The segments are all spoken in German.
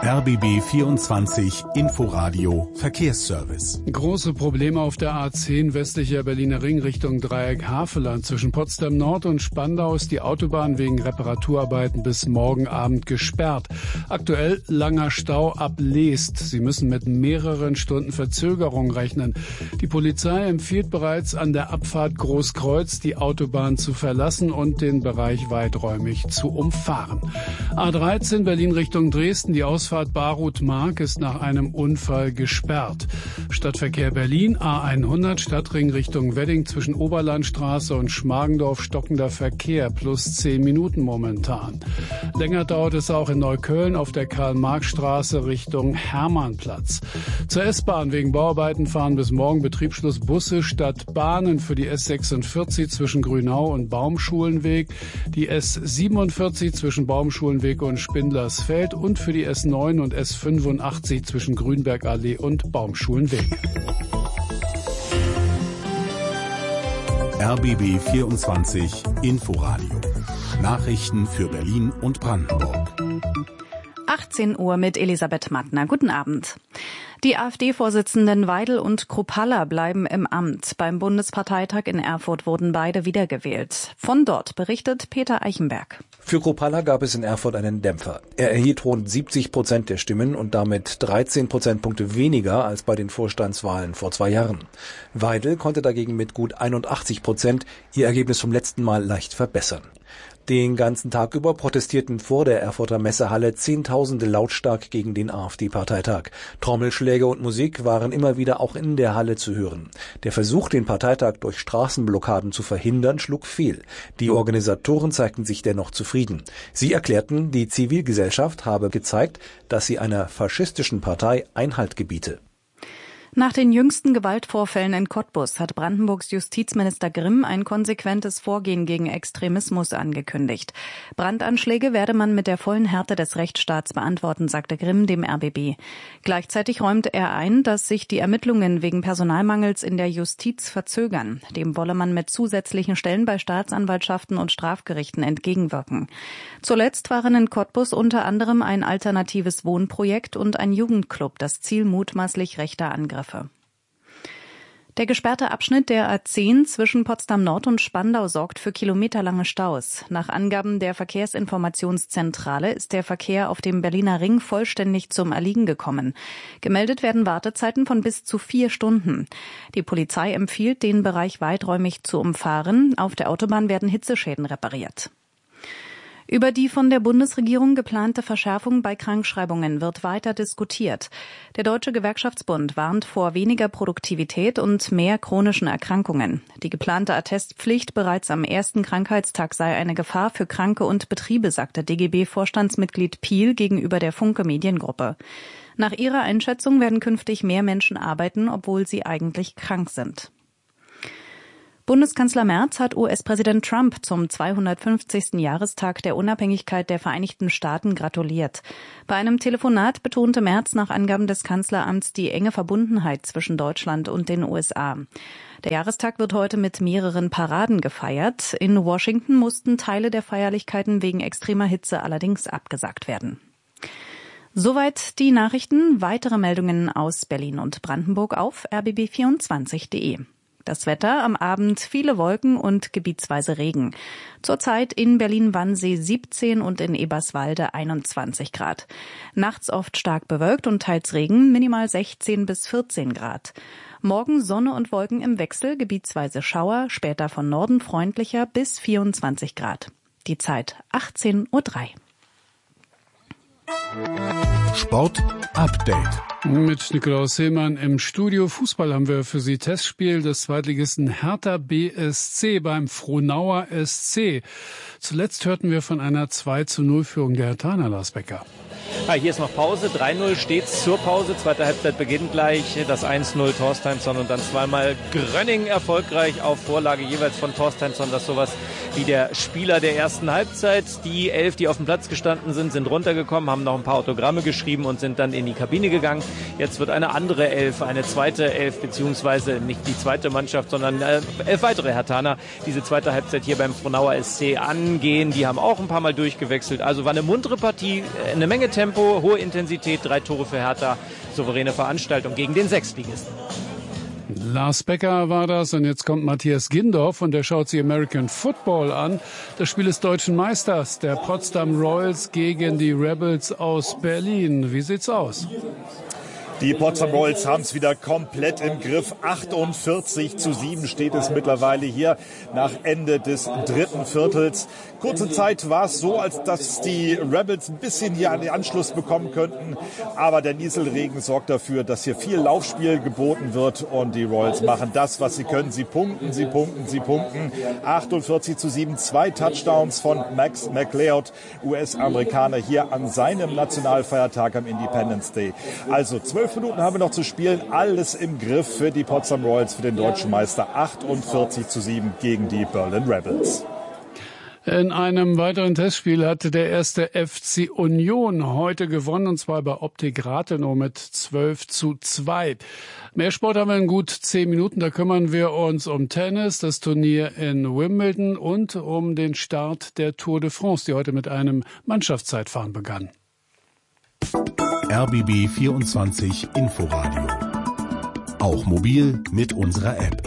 RBB 24 Inforadio Verkehrsservice. Große Probleme auf der A10 westlicher Berliner Ring Richtung Dreieck Havelland. Zwischen Potsdam Nord und Spandau ist die Autobahn wegen Reparaturarbeiten bis morgen Abend gesperrt. Aktuell langer Stau ab Leest. Sie müssen mit mehreren Stunden Verzögerung rechnen. Die Polizei empfiehlt bereits an der Abfahrt Großkreuz die Autobahn zu verlassen und den Bereich weiträumig zu umfahren. A13 Berlin Richtung Dresden. Die Ausfahrt Barut-Mark ist nach einem Unfall gesperrt. Stadtverkehr Berlin, A100, Stadtring Richtung Wedding zwischen Oberlandstraße und Schmargendorf stockender Verkehr, plus 10 Minuten momentan. Länger dauert es auch in Neukölln auf der Karl-Marx-Straße Richtung Hermannplatz. Zur S-Bahn wegen Bauarbeiten fahren bis morgen Betriebsschluss Busse statt Bahnen für die S46 zwischen Grünau und Baumschulenweg, die S47 zwischen Baumschulenweg und Spindlersfeld und für die S9 und S85 zwischen Grünbergallee und Baumschulenweg. RBB 24 Inforadio. Nachrichten für Berlin und Brandenburg. 18 Uhr mit Elisabeth Mattner. Guten Abend. Die AfD-Vorsitzenden Weidel und Kruppalla bleiben im Amt. Beim Bundesparteitag in Erfurt wurden beide wiedergewählt. Von dort berichtet Peter Eichenberg. Für Kruppalla gab es in Erfurt einen Dämpfer. Er erhielt rund 70% der Stimmen und damit 13 Prozentpunkte weniger als bei den Vorstandswahlen vor 2 Jahren. Weidel konnte dagegen mit gut 81% ihr Ergebnis vom letzten Mal leicht verbessern. Den ganzen Tag über protestierten vor der Erfurter Messehalle Zehntausende lautstark gegen den AfD-Parteitag. Trommelschläge und Musik waren immer wieder auch in der Halle zu hören. Der Versuch, den Parteitag durch Straßenblockaden zu verhindern, schlug fehl. Die Organisatoren zeigten sich dennoch zufrieden. Sie erklärten, die Zivilgesellschaft habe gezeigt, dass sie einer faschistischen Partei Einhalt gebiete. Nach den jüngsten Gewaltvorfällen in Cottbus hat Brandenburgs Justizminister Grimm ein konsequentes Vorgehen gegen Extremismus angekündigt. Brandanschläge werde man mit der vollen Härte des Rechtsstaats beantworten, sagte Grimm dem RBB. Gleichzeitig räumte er ein, dass sich die Ermittlungen wegen Personalmangels in der Justiz verzögern. Dem wolle man mit zusätzlichen Stellen bei Staatsanwaltschaften und Strafgerichten entgegenwirken. Zuletzt waren in Cottbus unter anderem ein alternatives Wohnprojekt und ein Jugendclub das Ziel mutmaßlich rechter Angriffe. Der gesperrte Abschnitt der A10 zwischen Potsdam Nord und Spandau sorgt für kilometerlange Staus. Nach Angaben der Verkehrsinformationszentrale ist der Verkehr auf dem Berliner Ring vollständig zum Erliegen gekommen. Gemeldet werden Wartezeiten von bis zu 4 Stunden. Die Polizei empfiehlt, den Bereich weiträumig zu umfahren. Auf der Autobahn werden Hitzeschäden repariert. Über die von der Bundesregierung geplante Verschärfung bei Krankschreibungen wird weiter diskutiert. Der Deutsche Gewerkschaftsbund warnt vor weniger Produktivität und mehr chronischen Erkrankungen. Die geplante Attestpflicht bereits am ersten Krankheitstag sei eine Gefahr für Kranke und Betriebe, sagte DGB-Vorstandsmitglied Piel gegenüber der Funke Mediengruppe. Nach ihrer Einschätzung werden künftig mehr Menschen arbeiten, obwohl sie eigentlich krank sind. Bundeskanzler Merz hat US-Präsident Trump zum 250. Jahrestag der Unabhängigkeit der Vereinigten Staaten gratuliert. Bei einem Telefonat betonte Merz nach Angaben des Kanzleramts die enge Verbundenheit zwischen Deutschland und den USA. Der Jahrestag wird heute mit mehreren Paraden gefeiert. In Washington mussten Teile der Feierlichkeiten wegen extremer Hitze allerdings abgesagt werden. Soweit die Nachrichten. Weitere Meldungen aus Berlin und Brandenburg auf rbb24.de. Das Wetter, am Abend viele Wolken und gebietsweise Regen. Zurzeit in Berlin-Wannsee 17 und in Eberswalde 21 Grad. Nachts oft stark bewölkt und teils Regen, minimal 16 bis 14 Grad. Morgen Sonne und Wolken im Wechsel, gebietsweise Schauer, später von Norden freundlicher bis 24 Grad. Die Zeit 18:03 Uhr. Sport Update. Mit Nikolaus Hillmann im Studio. Fußball haben wir für Sie. Testspiel des Zweitligisten Hertha BSC beim Frohnauer SC. Zuletzt hörten wir von einer 2:0-Führung der Herthaner, Lars Becker. Hier ist noch Pause, 3:0 steht's zur Pause. Zweite Halbzeit beginnt gleich. Das 1:0 Torsteinsson und dann zweimal Grönning erfolgreich auf Vorlage jeweils von Torsteinsson, das sowas wie der Spieler der ersten Halbzeit. Die 11, die auf dem Platz gestanden sind, sind runtergekommen, haben noch ein paar Autogramme geschrieben und sind dann in die Kabine gegangen. Jetzt wird eine andere Elf, eine zweite Elf, beziehungsweise nicht die zweite Mannschaft, sondern 11 weitere Herthaner, diese zweite Halbzeit hier beim Frohnauer SC angehen. Die haben auch ein paar Mal durchgewechselt. Also war eine muntere Partie, eine Menge Tempo, hohe Intensität, 3 Tore für Hertha, souveräne Veranstaltung gegen den Sechstligisten. Lars Becker war das und jetzt kommt Matthias Gindorf und der schaut sich American Football an. Das Spiel des deutschen Meisters, der Potsdam Royals gegen die Rebels aus Berlin. Wie sieht's aus? Die Potsdam Royals haben es wieder komplett im Griff. 48:7 steht es mittlerweile hier nach Ende des dritten Viertels. Kurze Zeit war es so, als dass die Rebels ein bisschen hier an den Anschluss bekommen könnten. Aber der Nieselregen sorgt dafür, dass hier viel Laufspiel geboten wird. Und die Royals machen das, was sie können. Sie punkten, sie punkten, sie punkten. 48:7, 2 Touchdowns von Max McLeod, US-Amerikaner, hier an seinem Nationalfeiertag am Independence Day. Also 12 Minuten haben wir noch zu spielen. Alles im Griff für die Potsdam Royals, für den deutschen Meister. 48:7 gegen die Berlin Rebels. In einem weiteren Testspiel hatte der erste FC Union heute gewonnen, und zwar bei Optik Rathenow mit 12:2. Mehr Sport haben wir in gut 10 Minuten. Da kümmern wir uns um Tennis, das Turnier in Wimbledon und um den Start der Tour de France, die heute mit einem Mannschaftszeitfahren begann. RBB 24 Inforadio. Auch mobil mit unserer App.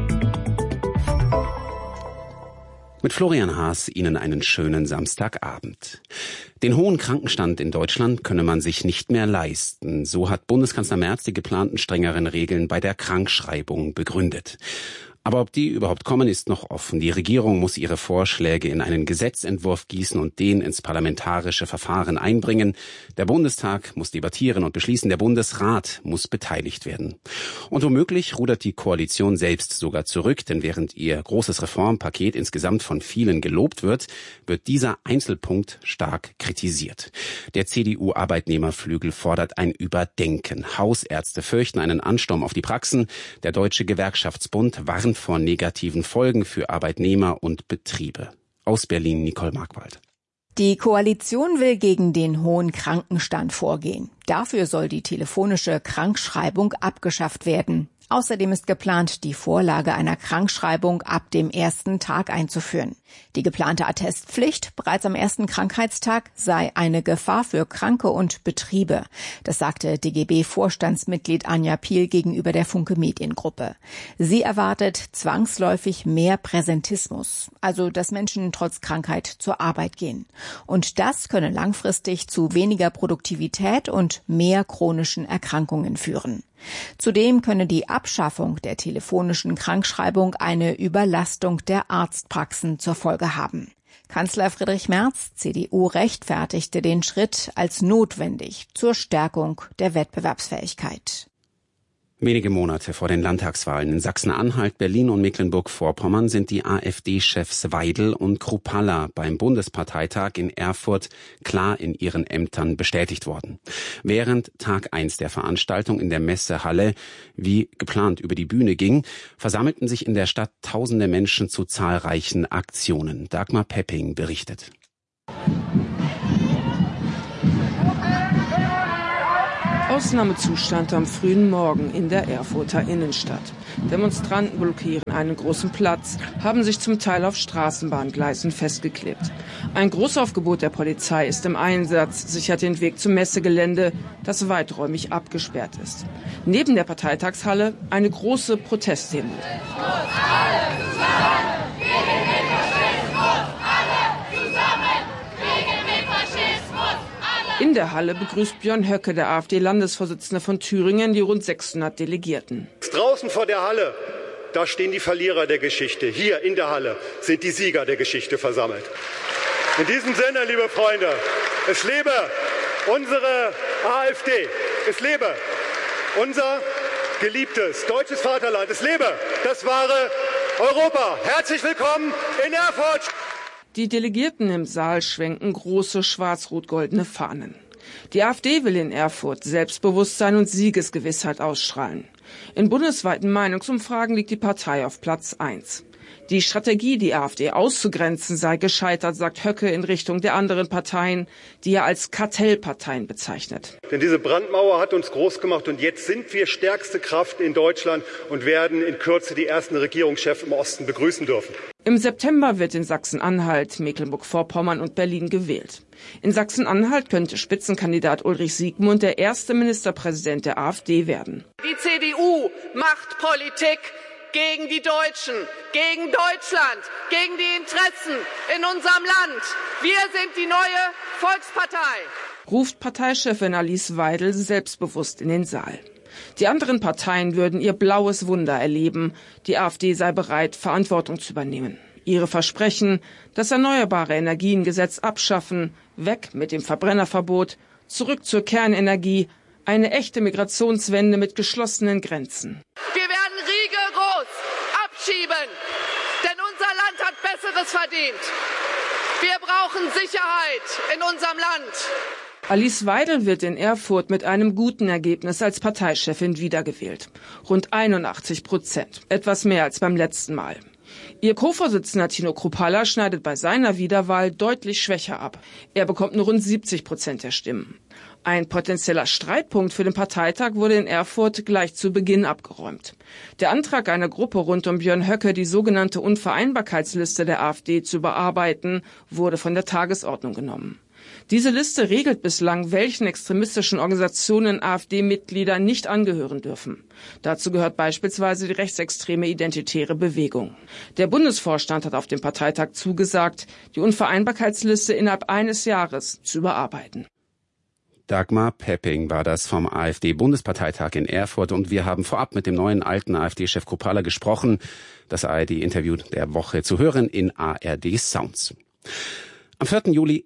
Mit Florian Haas Ihnen einen schönen Samstagabend. Den hohen Krankenstand in Deutschland könne man sich nicht mehr leisten. So hat Bundeskanzler Merz die geplanten strengeren Regeln bei der Krankschreibung begründet. Aber ob die überhaupt kommen, ist noch offen. Die Regierung muss ihre Vorschläge in einen Gesetzentwurf gießen und den ins parlamentarische Verfahren einbringen. Der Bundestag muss debattieren und beschließen. Der Bundesrat muss beteiligt werden. Und womöglich rudert die Koalition selbst sogar zurück, denn während ihr großes Reformpaket insgesamt von vielen gelobt wird, wird dieser Einzelpunkt stark kritisiert. Der CDU-Arbeitnehmerflügel fordert ein Überdenken. Hausärzte fürchten einen Ansturm auf die Praxen. Der Deutsche Gewerkschaftsbund warnt vor negativen Folgen für Arbeitnehmer und Betriebe. Aus Berlin Nicole Markwald. Die Koalition will gegen den hohen Krankenstand vorgehen. Dafür soll die telefonische Krankschreibung abgeschafft werden. Außerdem ist geplant, die Vorlage einer Krankschreibung ab dem ersten Tag einzuführen. Die geplante Attestpflicht bereits am ersten Krankheitstag sei eine Gefahr für Kranke und Betriebe. Das sagte DGB-Vorstandsmitglied Anja Piel gegenüber der Funke-Mediengruppe. Sie erwartet zwangsläufig mehr Präsentismus, also dass Menschen trotz Krankheit zur Arbeit gehen. Und das könne langfristig zu weniger Produktivität und mehr chronischen Erkrankungen führen. Zudem könne die Abschaffung der telefonischen Krankschreibung eine Überlastung der Arztpraxen zur Folge haben. Kanzler Friedrich Merz, CDU, rechtfertigte den Schritt als notwendig zur Stärkung der Wettbewerbsfähigkeit. Wenige Monate vor den Landtagswahlen in Sachsen-Anhalt, Berlin und Mecklenburg-Vorpommern sind die AfD-Chefs Weidel und Kruppalla beim Bundesparteitag in Erfurt klar in ihren Ämtern bestätigt worden. Während Tag 1 der Veranstaltung in der Messehalle wie geplant über die Bühne ging, versammelten sich in der Stadt tausende Menschen zu zahlreichen Aktionen. Dagmar Pepping berichtet. Ausnahmezustand am frühen Morgen in der Erfurter Innenstadt. Demonstranten blockieren einen großen Platz, haben sich zum Teil auf Straßenbahngleisen festgeklebt. Ein Großaufgebot der Polizei ist im Einsatz, sichert den Weg zum Messegelände, das weiträumig abgesperrt ist. Neben der Parteitagshalle eine große Protestdemo. In der Halle begrüßt Björn Höcke, der AfD-Landesvorsitzende von Thüringen, die rund 600 Delegierten. Draußen vor der Halle, da stehen die Verlierer der Geschichte. Hier in der Halle sind die Sieger der Geschichte versammelt. In diesem Sinne, liebe Freunde, es lebe unsere AfD. Es lebe unser geliebtes deutsches Vaterland. Es lebe das wahre Europa. Herzlich willkommen in Erfurt. Die Delegierten im Saal schwenken große schwarz-rot-goldene Fahnen. Die AfD will in Erfurt Selbstbewusstsein und Siegesgewissheit ausstrahlen. In bundesweiten Meinungsumfragen liegt die Partei auf Platz 1. Die Strategie, die AfD auszugrenzen, sei gescheitert, sagt Höcke in Richtung der anderen Parteien, die er als Kartellparteien bezeichnet. Denn diese Brandmauer hat uns groß gemacht und jetzt sind wir stärkste Kraft in Deutschland und werden in Kürze die ersten Regierungschefs im Osten begrüßen dürfen. Im September wird in Sachsen-Anhalt, Mecklenburg-Vorpommern und Berlin gewählt. In Sachsen-Anhalt könnte Spitzenkandidat Ulrich Siegmund der erste Ministerpräsident der AfD werden. Die CDU macht Politik gegen die Deutschen, gegen Deutschland, gegen die Interessen in unserem Land. Wir sind die neue Volkspartei, ruft Parteichefin Alice Weidel selbstbewusst in den Saal. Die anderen Parteien würden ihr blaues Wunder erleben. Die AfD sei bereit, Verantwortung zu übernehmen. Ihre Versprechen, das Erneuerbare Energiengesetz abschaffen, weg mit dem Verbrennerverbot, zurück zur Kernenergie, eine echte Migrationswende mit geschlossenen Grenzen. Wir werden rigoros abschieben, denn unser Land hat Besseres verdient. Wir brauchen Sicherheit in unserem Land. Alice Weidel wird in Erfurt mit einem guten Ergebnis als Parteichefin wiedergewählt. Rund 81%, etwas mehr als beim letzten Mal. Ihr Co-Vorsitzender Tino Kruppalla schneidet bei seiner Wiederwahl deutlich schwächer ab. Er bekommt nur rund 70% der Stimmen. Ein potenzieller Streitpunkt für den Parteitag wurde in Erfurt gleich zu Beginn abgeräumt. Der Antrag einer Gruppe rund um Björn Höcke, die sogenannte Unvereinbarkeitsliste der AfD zu bearbeiten, wurde von der Tagesordnung genommen. Diese Liste regelt bislang, welchen extremistischen Organisationen AfD-Mitglieder nicht angehören dürfen. Dazu gehört beispielsweise die rechtsextreme Identitäre Bewegung. Der Bundesvorstand hat auf dem Parteitag zugesagt, die Unvereinbarkeitsliste innerhalb eines Jahres zu überarbeiten. Dagmar Pepping war das vom AfD-Bundesparteitag in Erfurt und wir haben vorab mit dem neuen alten AfD-Chef Kruppalla gesprochen. Das ARD-Interview der Woche zu hören in ARD Sounds. Am 4. Juli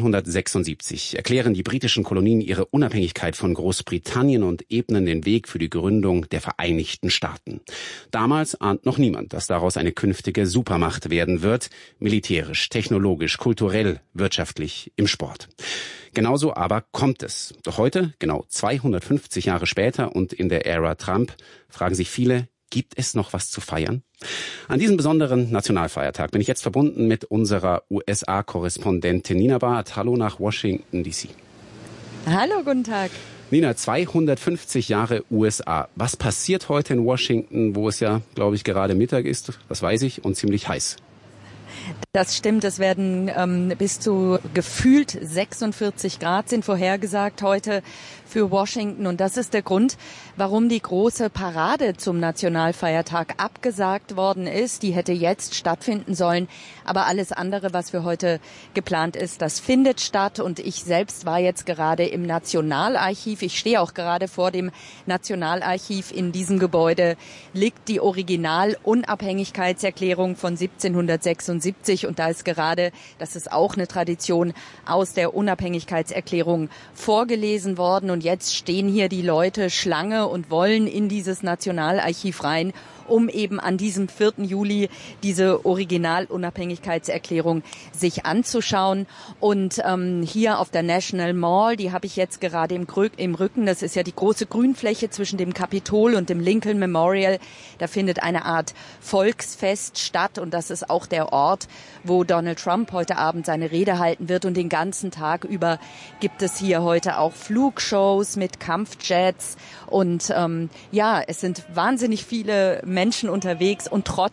1776 erklären die britischen Kolonien ihre Unabhängigkeit von Großbritannien und ebnen den Weg für die Gründung der Vereinigten Staaten. Damals ahnt noch niemand, dass daraus eine künftige Supermacht werden wird, militärisch, technologisch, kulturell, wirtschaftlich, im Sport. Genauso aber kommt es. Doch heute, genau 250 Jahre später und in der Ära Trump, fragen sich viele, gibt es noch was zu feiern? An diesem besonderen Nationalfeiertag bin ich jetzt verbunden mit unserer USA-Korrespondentin Nina Barth. Hallo nach Washington, D.C. Hallo, guten Tag. Nina, 250 Jahre USA. Was passiert heute in Washington, wo es ja, glaube ich, gerade Mittag ist, das weiß ich, und ziemlich heiß? Das stimmt, es werden bis zu gefühlt 46 Grad sind vorhergesagt heute für Washington. Und das ist der Grund, warum die große Parade zum Nationalfeiertag abgesagt worden ist. Die hätte jetzt stattfinden sollen. Aber alles andere, was für heute geplant ist, das findet statt. Und ich selbst war jetzt gerade im Nationalarchiv. Ich stehe auch gerade vor dem Nationalarchiv. In diesem Gebäude liegt die Original-Unabhängigkeitserklärung von 1776. Und da ist gerade, das ist auch eine Tradition, aus der Unabhängigkeitserklärung vorgelesen worden. Und jetzt stehen hier die Leute Schlange und wollen in dieses Nationalarchiv rein, um eben an diesem 4. Juli diese Original-Unabhängigkeitserklärung sich anzuschauen. Und hier auf der National Mall, die habe ich jetzt gerade im Rücken, das ist ja die große Grünfläche zwischen dem Kapitol und dem Lincoln Memorial, da findet eine Art Volksfest statt und das ist auch der Ort, wo Donald Trump heute Abend seine Rede halten wird. Und den ganzen Tag über gibt es hier heute auch Flugshows mit Kampfjets und es sind wahnsinnig viele Menschen unterwegs und trotz